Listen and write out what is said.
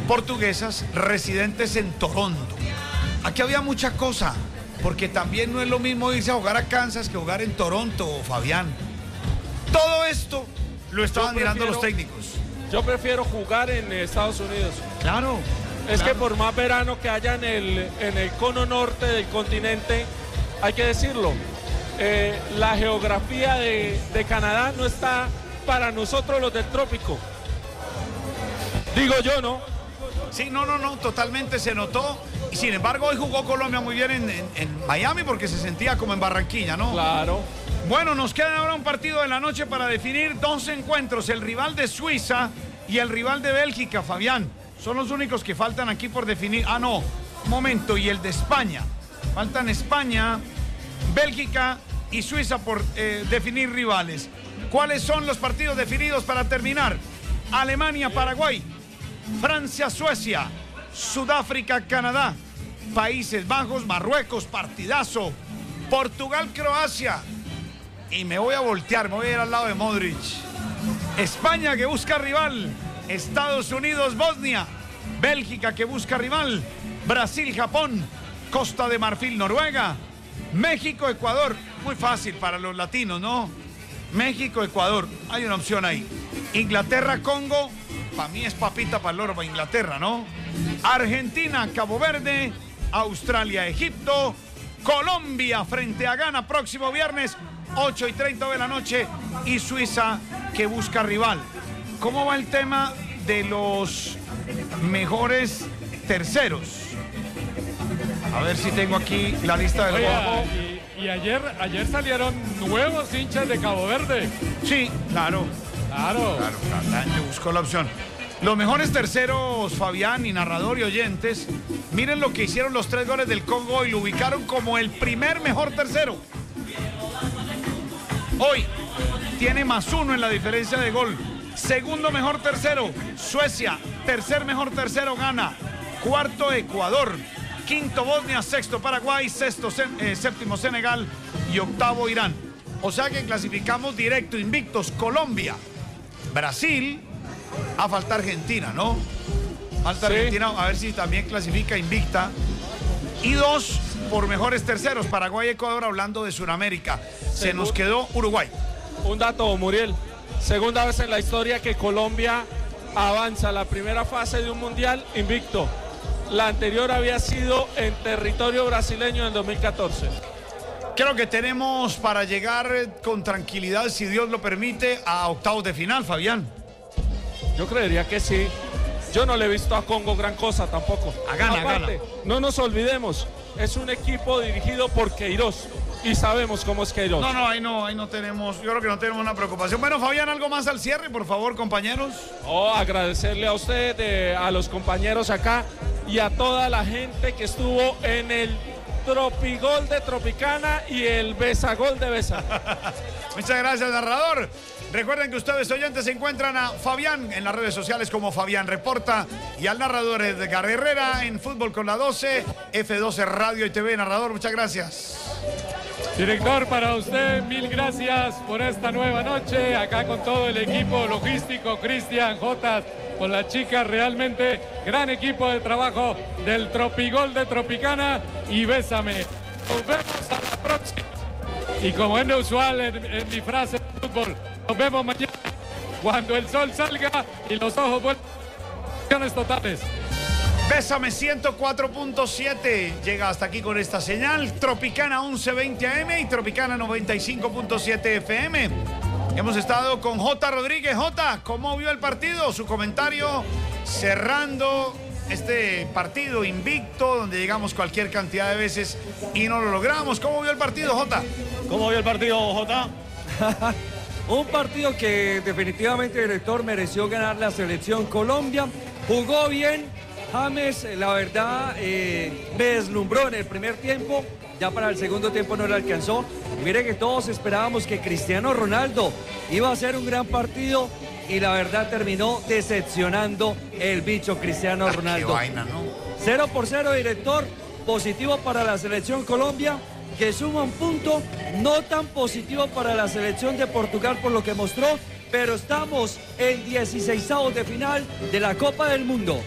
portuguesas residentes en Toronto. Aquí había mucha cosa, porque también no es lo mismo irse a jugar a Kansas que jugar en Toronto, Fabián. Todo esto lo estaban mirando los técnicos. Yo prefiero jugar en Estados Unidos. Claro. Es que por más verano que haya en el cono norte del continente, hay que decirlo, la geografía de Canadá no está para nosotros los del trópico. Digo yo, ¿no? Sí, no, totalmente se notó. Y sin embargo, hoy jugó Colombia muy bien en Miami porque se sentía como en Barranquilla, ¿no? Claro. Bueno, nos queda ahora un partido de la noche para definir dos encuentros, el rival de Suiza y el rival de Bélgica, Fabián. Son los únicos que faltan aquí por definir. Ah, no, un momento, y el de España. Faltan España, Bélgica y Suiza por definir rivales. ¿Cuáles son los partidos definidos para terminar? Alemania, Paraguay, Francia, Suecia, Sudáfrica, Canadá, Países Bajos, Marruecos, partidazo, Portugal, Croacia. Y me voy a voltear, me voy a ir al lado de Modric. España que busca rival, Estados Unidos, Bosnia, Bélgica que busca rival, Brasil, Japón, Costa de Marfil, Noruega, México, Ecuador. Muy fácil para los latinos, ¿no? México, Ecuador, hay una opción ahí. Inglaterra, Congo, para mí es papita para el loro, para Inglaterra, ¿no? Argentina, Cabo Verde, Australia, Egipto, Colombia frente a Ghana próximo viernes, 8:30 de la noche, y Suiza que busca rival. ¿Cómo va el tema de los mejores terceros? A ver si tengo aquí la lista del juego. Y ayer salieron nuevos hinchas de Cabo Verde. Sí, claro. La gente buscó la opción. Los mejores terceros, Fabián, y narrador y oyentes, miren lo que hicieron los 3 goles del Congo y lo ubicaron como el primer mejor tercero. Hoy tiene +1 en la diferencia de gol. Segundo mejor tercero, Suecia. Tercer mejor tercero, Ghana. Cuarto, Ecuador. Quinto, Bosnia. Sexto, Paraguay. Séptimo, Senegal. Y octavo, Irán. O sea que clasificamos directo, invictos, Colombia, Brasil. A falta Argentina, ¿no? Falta Argentina, a ver si también clasifica invicta. Y 2 por mejores terceros, Paraguay y Ecuador, hablando de Sudamérica. Se nos quedó Uruguay. Un dato, Muriel. Segunda vez en la historia que Colombia avanza a la primera fase de un mundial invicto. La anterior había sido en territorio brasileño en 2014. Creo que tenemos para llegar con tranquilidad, si Dios lo permite, a octavos de final, Fabián. Yo creería que sí. Yo no le he visto a Congo gran cosa tampoco. Aparte, no nos olvidemos, es un equipo dirigido por Queiroz y sabemos cómo es Queiroz. Ahí no tenemos, yo creo que no tenemos una preocupación. Bueno, Fabián, algo más al cierre, por favor, compañeros. Agradecerle a usted, a los compañeros acá y a toda la gente que estuvo en el Tropigol de Tropicana y el Besagol de Besa. Muchas gracias, narrador. Recuerden que ustedes, oyentes, se encuentran a Fabián en las redes sociales como Fabián Reporta y al narrador Edgar Herrera en Fútbol con la 12, F12 Radio y TV. Narrador, muchas gracias. Director, para usted, mil gracias por esta nueva noche, acá con todo el equipo logístico, Cristian, Jotas, con las chicas, realmente gran equipo de trabajo del Tropigol de Tropicana y Bésame. Nos vemos a la próxima. Y como es usual en mi frase de fútbol, nos vemos mañana cuando el sol salga y los ojos vuelvan totales. Bésame 104.7 llega hasta aquí con esta señal. Tropicana 1120 AM y Tropicana 95.7 FM. Hemos estado con J. Rodríguez. J, ¿cómo vio el partido? Su comentario cerrando este partido invicto donde llegamos cualquier cantidad de veces y no lo logramos. ¿Cómo vio el partido, J? ¿Cómo vio el partido, J? Un partido que definitivamente, director, mereció ganar la selección Colombia. Jugó bien. James, la verdad, me deslumbró en el primer tiempo. Ya para el segundo tiempo no le alcanzó. Mire que todos esperábamos que Cristiano Ronaldo iba a hacer un gran partido y la verdad terminó decepcionando el bicho Cristiano Ronaldo. Qué vaina, ¿no? 0-0, director. Positivo para la selección Colombia, que suma un punto. No tan positivo para la selección de Portugal por lo que mostró, pero estamos en 16avos de final de la Copa del Mundo.